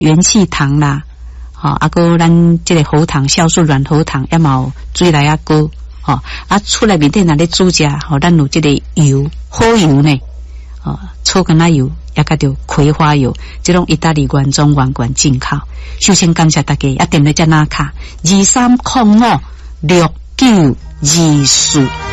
元气糖啦，个咱这个喉糖、酵素软喉糖，也有水来高，出来面顶那咧煮食，咱有这个油，好油呢，草根奶油，也甲着葵花油，这种意大利原装原罐进口。首先感谢大家，点了这那卡23056924。